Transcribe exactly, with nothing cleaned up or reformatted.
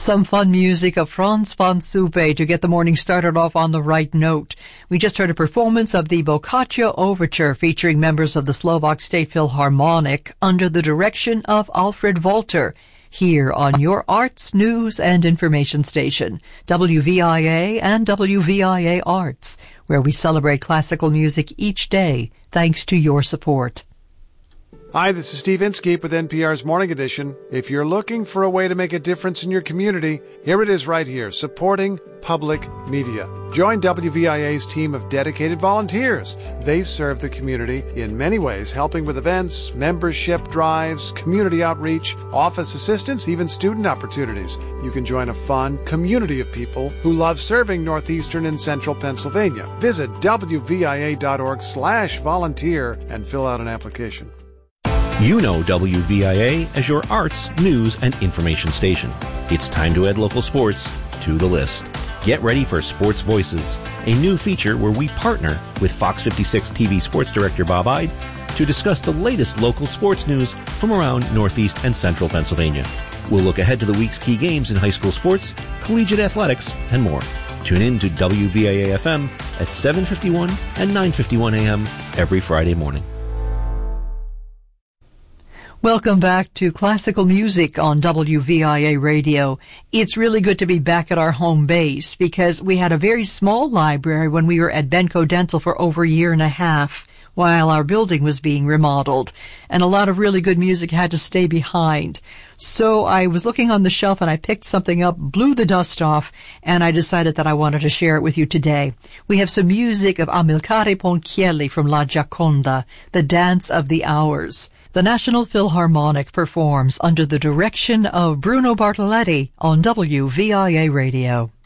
Some fun music of Franz von Supe to get the morning started off on the right note. We just heard a performance of the Boccaccio Overture featuring members of the Slovak State Philharmonic under the direction of Alfred Walter, here on your arts, news, and information station, W V I A and W V I A Arts, where we celebrate classical music each day thanks to your support. Hi, this is Steve Inskeep with N P R's Morning Edition. If you're looking for a way to make a difference in your community, here it is right here, supporting public media. Join W V I A's team of dedicated volunteers. They serve the community in many ways, helping with events, membership drives, community outreach, office assistance, even student opportunities. You can join a fun community of people who love serving northeastern and central Pennsylvania. Visit W V I A dot org slash volunteer and fill out an application. You know W V I A as your arts, news, and information station. It's time to add local sports to the list. Get ready for Sports Voices, a new feature where we partner with Fox fifty-six T V sports director Bob Ide to discuss the latest local sports news from around Northeast and Central Pennsylvania. We'll look ahead to the week's key games in high school sports, collegiate athletics, and more. Tune in to W V I A F M at seven fifty-one and nine fifty-one a m every Friday morning. Welcome back to Classical Music on W V I A Radio. It's really good to be back at our home base because we had a very small library when we were at Benco Dental for over a year and a half while our building was being remodeled, and a lot of really good music had to stay behind. So I was looking on the shelf and I picked something up, blew the dust off, and I decided that I wanted to share it with you today. We have some music of Amilcare Ponchielli from La Gioconda, The Dance of the Hours. The National Philharmonic performs under the direction of Bruno Bartoletti on W V I A Radio.